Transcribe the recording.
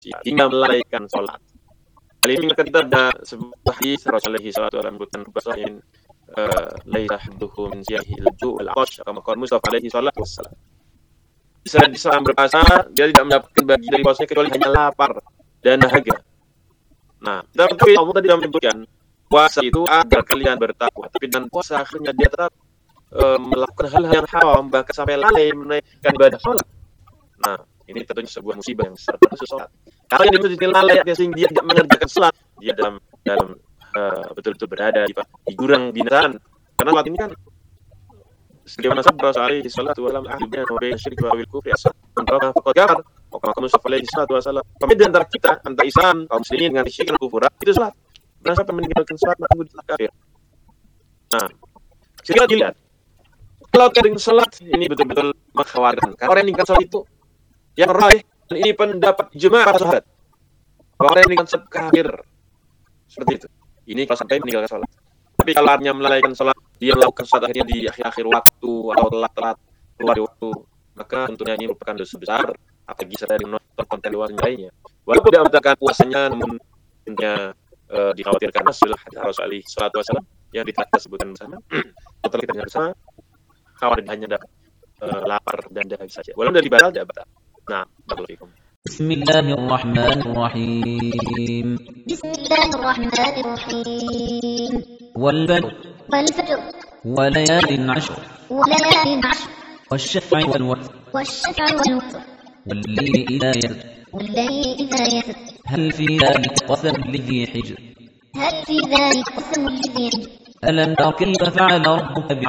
hingga melalaikan sholat. Kali ini kita ada sebuah hadis Rasulullah SAW menyebutkan bahwasanya laisa hadduhu min siyahil ju' wal aqash kama qala Mustafa alaihi salatu wassalam. Islam berpuasa dia tidak mendapatkan bagi dari puasanya kecuali hanya lapar dan dahaga. Nah, tapi Allah tadi menyebutkan puasa itu agar kalian bertakwa, tapi dan puasa akhirnya dia tetap melakukan hal-hal yang haram bahkan sampai lalai menaikkan ibadah sholat. Nah, ini tentunya sebuah musibah yang besar bagi sholat. Kalau yang itu lalai sehingga dia tidak mengerjakan sholat, dia dalam betul-betul berada di jurang binasaan. Karena sholat ini kan sebagaimana sabda alaihi salatu wasallam ahlinya wa baina syirki wa kufri asal antara faqad kafar wa kama Mustafa alaihi salatu wasallam pembeda antara kita antara Islam kaum muslimin dengan syirik dan kufur itu salat. Nah, siapa meninggalkan salat maka dia kafir. Nah, jika dilihat kalau kering salat ini betul-betul mengkhawatirkan. Karena orang yang meninggalkan salat itu yang raih dan ini pendapat ijma' para sahabat. Orang yang meninggalkan salat kafir. Seperti itu. Ini kalau sampai meninggalkan salat. Tapi kalau artinya melalaikan salat, dia melakukan salat akhirnya di akhir-akhir waktu atau telat keluar dari waktu, maka tentunya ini merupakan dosa besar apalagi saya menonton konten luar lainnya. Walaupun tidak membatalkan puasanya, namun tentunya dikhawatirkan hasil Rasulullah SAW yang kita sebutkan bersama. Setelah kita dengar bersama, khawatir hanya dapat lapar dan dahaga saja. Walaupun dari batal tidak batal. Nah, barakallahu. Bismillahirrahmanirrahim. Bismillahirrahmanirrahim. والفجر وليال عشر والشفع والوتر والليل إذا يسر هل في ذلك قسم لذي حجر ألم تر كيف فعل ربك